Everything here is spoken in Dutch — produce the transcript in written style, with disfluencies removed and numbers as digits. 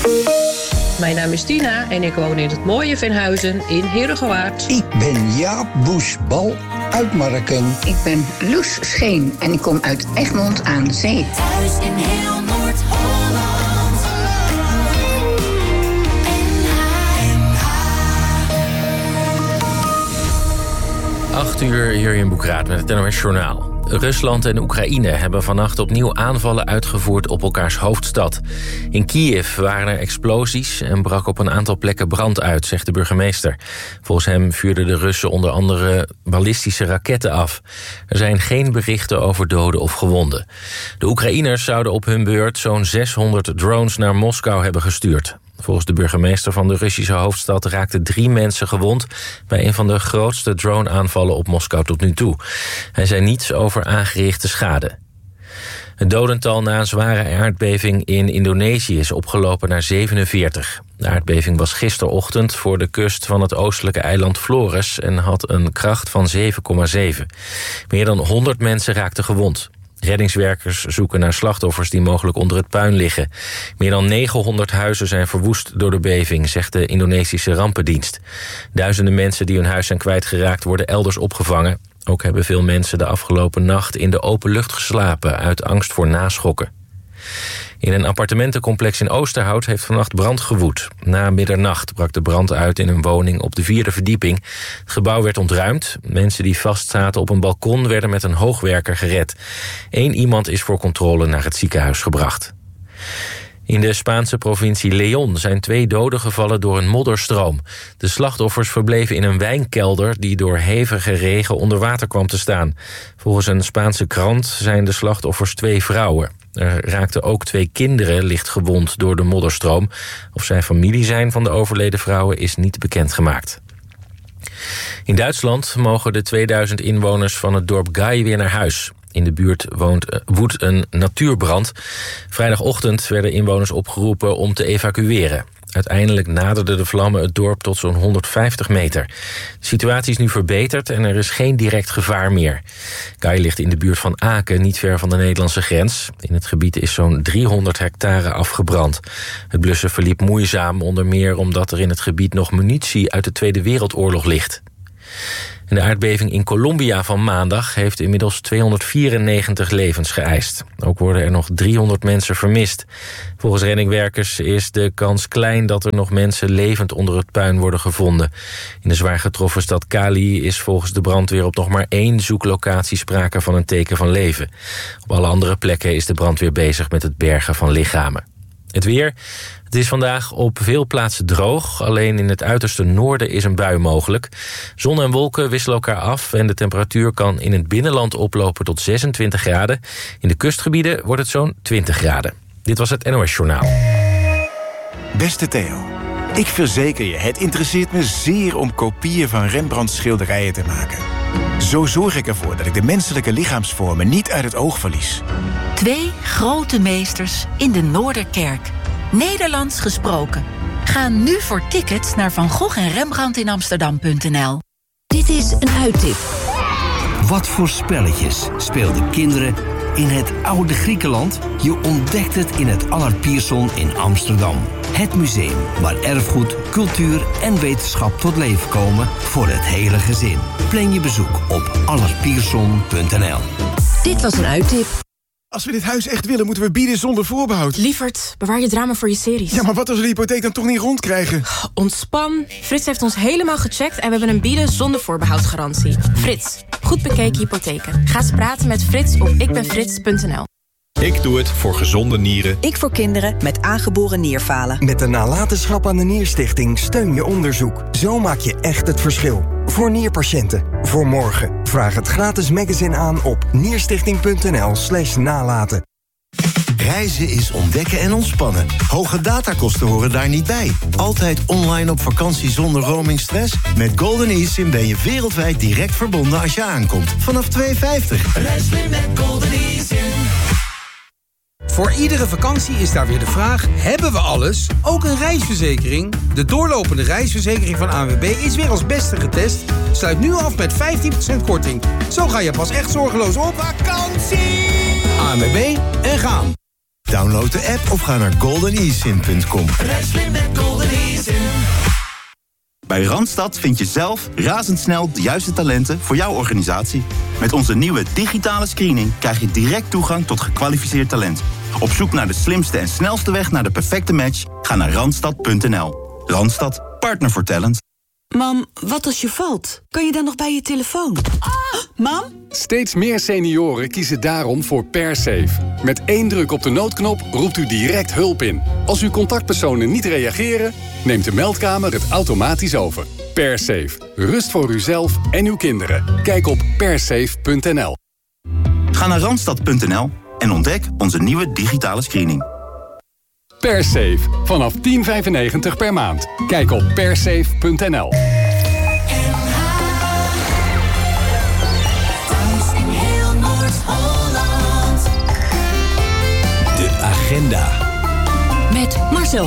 Mijn naam is Tina en ik woon in het mooie Veenhuizen in Heerhugowaard. Ik ben Jaap Boesbal uit Marken. Ik ben Loes Scheen en ik kom uit Egmond aan Zee. Thuis in heel Noord-Holland. 8 uur hier in Boekraad met het NOS Journaal. Rusland en Oekraïne hebben vannacht opnieuw aanvallen uitgevoerd op elkaars hoofdstad. In Kiev waren er explosies en brak op een aantal plekken brand uit, zegt de burgemeester. Volgens hem vuurden de Russen onder andere ballistische raketten af. Er zijn geen berichten over doden of gewonden. De Oekraïners zouden op hun beurt zo'n 600 drones naar Moskou hebben gestuurd. Volgens de burgemeester van de Russische hoofdstad raakten 3 mensen gewond bij een van de grootste drone-aanvallen op Moskou tot nu toe. Hij zei niets over aangerichte schade. Het dodental na een zware aardbeving in Indonesië is opgelopen naar 47. De aardbeving was gisterochtend voor de kust van het oostelijke eiland Flores en had een kracht van 7,7. Meer dan 100 mensen raakten gewond. Reddingswerkers zoeken naar slachtoffers die mogelijk onder het puin liggen. Meer dan 900 huizen zijn verwoest door de beving, zegt de Indonesische rampendienst. Duizenden mensen die hun huis zijn kwijtgeraakt worden elders opgevangen. Ook hebben veel mensen de afgelopen nacht in de open lucht geslapen uit angst voor naschokken. In een appartementencomplex in Oosterhout heeft vannacht brand gewoed. Na middernacht brak de brand uit in een woning op de 4e verdieping. Het gebouw werd ontruimd. Mensen die vastzaten op een balkon werden met een hoogwerker gered. 1 iemand is voor controle naar het ziekenhuis gebracht. In de Spaanse provincie León zijn 2 doden gevallen door een modderstroom. De slachtoffers verbleven in een wijnkelder die door hevige regen onder water kwam te staan. Volgens een Spaanse krant zijn de slachtoffers 2 vrouwen. Er raakten ook 2 kinderen licht gewond door de modderstroom. Of zij familie zijn van de overleden vrouwen is niet bekendgemaakt. In Duitsland mogen de 2000 inwoners van het dorp Gai weer naar huis. In de buurt woedt een natuurbrand. Vrijdagochtend werden inwoners opgeroepen om te evacueren. Uiteindelijk naderden de vlammen het dorp tot zo'n 150 meter. De situatie is nu verbeterd en er is geen direct gevaar meer. Gai ligt in de buurt van Aken, niet ver van de Nederlandse grens. In het gebied is zo'n 300 hectare afgebrand. Het blussen verliep moeizaam, onder meer omdat er in het gebied nog munitie uit de Tweede Wereldoorlog ligt. En de aardbeving in Colombia van maandag heeft inmiddels 294 levens geëist. Ook worden er nog 300 mensen vermist. Volgens reddingwerkers is de kans klein dat er nog mensen levend onder het puin worden gevonden. In de zwaar getroffen stad Cali is volgens de brandweer op nog maar 1 zoeklocatie sprake van een teken van leven. Op alle andere plekken is de brandweer bezig met het bergen van lichamen. Het weer. Het is vandaag op veel plaatsen droog. Alleen in het uiterste noorden is een bui mogelijk. Zon en wolken wisselen elkaar af en de temperatuur kan in het binnenland oplopen tot 26 graden. In de kustgebieden wordt het zo'n 20 graden. Dit was het NOS Journaal. Beste Theo, ik verzeker je, het interesseert me zeer om kopieën van Rembrandts schilderijen te maken. Zo zorg ik ervoor dat ik de menselijke lichaamsvormen niet uit het oog verlies. 2 grote meesters in de Noorderkerk. Nederlands gesproken. Ga nu voor tickets naar Van Gogh en Rembrandt in Amsterdam.nl. Dit is een uittip. Wat voor spelletjes speelden kinderen in het oude Griekenland? Je ontdekt het in het Allard Pierson in Amsterdam. Het museum waar erfgoed, cultuur en wetenschap tot leven komen voor het hele gezin. Plan je bezoek op allardpierson.nl. Dit was een uittip. Als we dit huis echt willen, moeten we bieden zonder voorbehoud. Lievert, bewaar je drama voor je series. Ja, maar wat als we de hypotheek dan toch niet rondkrijgen? Ontspan. Frits heeft ons helemaal gecheckt en we hebben een bieden zonder voorbehoudgarantie. Frits, goed bekeken hypotheken. Ga eens praten met Frits op ikbenfrits.nl. Ik doe het voor gezonde nieren. Ik voor kinderen met aangeboren nierfalen. Met de nalatenschap aan de Nierstichting steun je onderzoek. Zo maak je echt het verschil. Voor nierpatiënten. Voor morgen. Vraag het gratis magazine aan op nierstichting.nl/nalaten. Reizen is ontdekken en ontspannen. Hoge datakosten horen daar niet bij. Altijd online op vakantie zonder roamingstress? Met Golden eSIM ben je wereldwijd direct verbonden als je aankomt. Vanaf €2,50. Reis weer met Golden eSIM. Voor iedere vakantie is daar weer de vraag: hebben we alles? Ook een reisverzekering? De doorlopende reisverzekering van ANWB is weer als beste getest. Sluit nu af met 15% korting. Zo ga je pas echt zorgeloos op vakantie. ANWB en gaan. Download de app of ga naar goldenesim.com. Reis slim met Golden eSIM. Bij Randstad vind je zelf razendsnel de juiste talenten voor jouw organisatie. Met onze nieuwe digitale screening krijg je direct toegang tot gekwalificeerd talent. Op zoek naar de slimste en snelste weg naar de perfecte match? Ga naar randstad.nl. Randstad, partner voor talent. Mam, wat als je valt? Kan je dan nog bij je telefoon? Mam? Steeds meer senioren kiezen daarom voor PerSafe. Met 1 druk op de noodknop roept u direct hulp in. Als uw contactpersonen niet reageren, neemt de meldkamer het automatisch over. PerSafe. Rust voor uzelf en uw kinderen. Kijk op persafe.nl. Ga naar randstad.nl en ontdek onze nieuwe digitale screening. PerSafe. Vanaf €10,95 per maand. Kijk op persafe.nl. De agenda. Met Marcel